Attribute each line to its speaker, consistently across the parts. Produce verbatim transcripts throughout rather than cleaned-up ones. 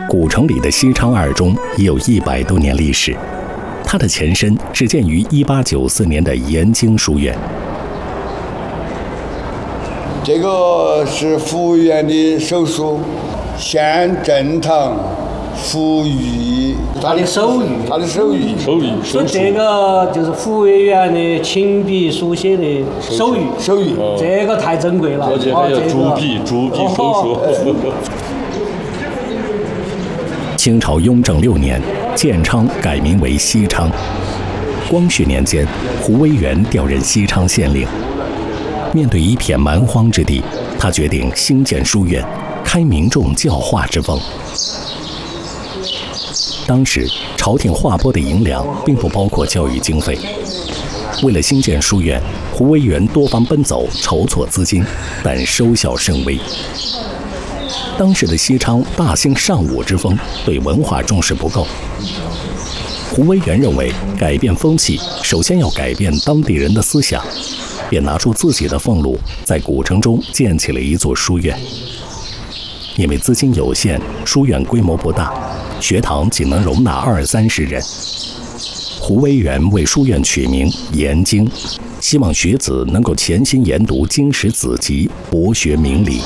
Speaker 1: 古城里的西昌二中已有一百多年历史，它的前身是建于一八九四年的严经书院。
Speaker 2: 这个是服务员的手书，县正堂服务，
Speaker 3: 他的手语，
Speaker 2: 他的手语，
Speaker 4: 手语，
Speaker 3: 所以这个就是服务员的亲笔书写的手语，
Speaker 2: 手语，
Speaker 3: 这个太珍贵了。
Speaker 4: 这个叫竹笔，竹笔手书。
Speaker 1: 清朝雍正六年，建昌改名为西昌。光绪年间，胡惟元调任西昌县令。面对一片蛮荒之地，他决定兴建书院，开民众教化之风。当时朝廷划拨的银两并不包括教育经费，为了兴建书院，胡惟元多方奔走筹措资金，但收效甚微。当时的西昌大兴尚武之风，对文化重视不够。胡惟元认为，改变风气首先要改变当地人的思想，便拿出自己的俸禄，在古城中建起了一座书院。因为资金有限，书院规模不大，学堂仅能容纳二三十人。胡惟元为书院取名严经，希望学子能够潜心研读经史子集，博学明理。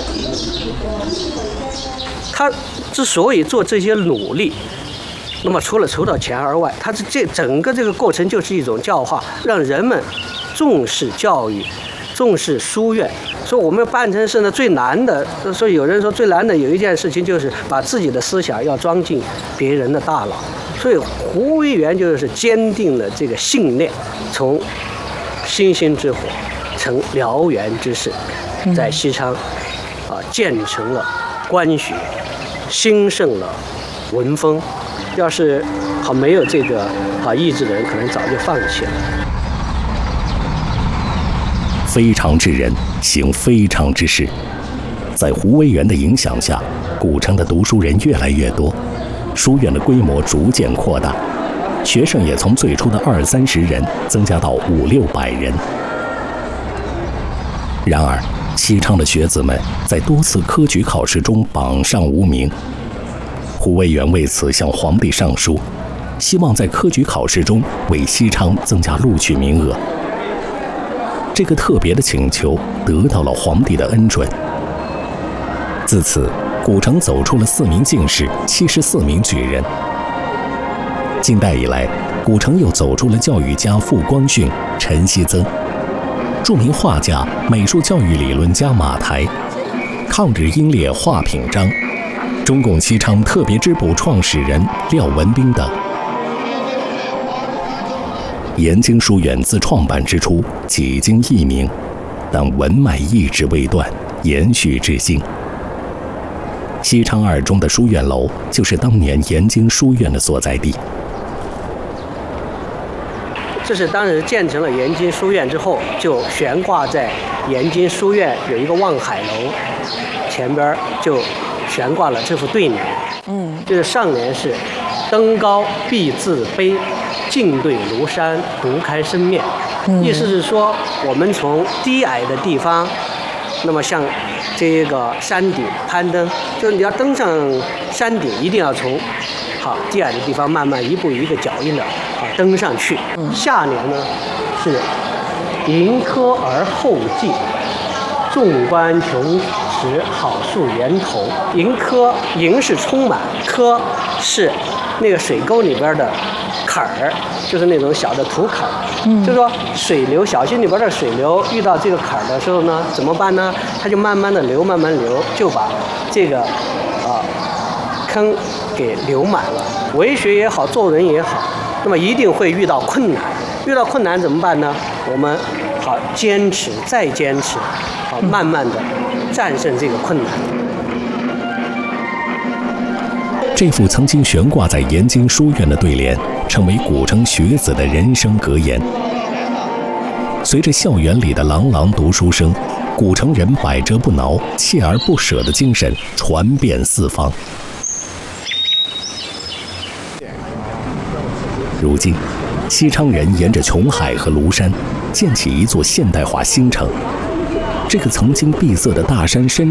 Speaker 3: 他之所以做这些努力，那么除了筹到钱而外，他这这整个这个过程就是一种教化，让人们重视教育，重视书院。说我们办成事呢，最难的，所以有人说最难的有一件事情就是把自己的思想要装进别人的大脑。所以胡惟元就是坚定了这个信念，从星星之火成燎原之势，在西昌啊建成了官学，兴盛了文风。要是好没有这个好意志的人，可能早就放弃了。
Speaker 1: 非常之人行非常之事，在胡惟元的影响下，古城的读书人越来越多，书院的规模逐渐扩大，学生也从最初的二三十人增加到五六百人。然而，西昌的学子们在多次科举考试中榜上无名。胡惟元为此向皇帝上书，希望在科举考试中为西昌增加录取名额。这个特别的请求得到了皇帝的恩准。自此，古城走出了四名进士、七十四名举人。近代以来，古城又走出了教育家傅光训、陈锡曾，著名画家、美术教育理论家马台，抗日英烈华品章，中共西昌特别支部创始人廖文彬等。严经书院自创办之初几经佚名，但文脉一直未断，延续至今。西昌二中的书院楼就是当年严经书院的所在地。
Speaker 3: 这是当时建成了严经书院之后，就悬挂在严经书院有一个望海楼前边，就悬挂了这副对联。嗯，就是上联是“登高必自卑，进对庐山独开生面”，嗯、意思是说，我们从低矮的地方，那么向这个山顶攀登，就是你要登上山顶，一定要从好低矮的地方慢慢一步一个脚印的啊登上去。嗯、下联呢是“迎科而后进，纵观穷时好树源头”。迎科，迎是充满，科是那个水沟里边的坎儿，就是那种小的土坎儿。嗯，就是说水流，小溪里边的水流遇到这个坎儿的时候呢，怎么办呢？它就慢慢的流，慢慢流，就把这个啊、呃、坑给流满了。为学也好，做人也好，那么一定会遇到困难。遇到困难怎么办呢？我们好坚持，再坚持，好慢慢的战胜这个困难。
Speaker 1: 这幅曾经悬挂在严经书院的对联，成为古城学子的人生格言。随着校园里的朗朗读书声，古城人百折不挠、锲而不舍的精神传遍四方。如今，西昌人沿着琼海和庐山，建起一座现代化新城。这个曾经闭塞的大山深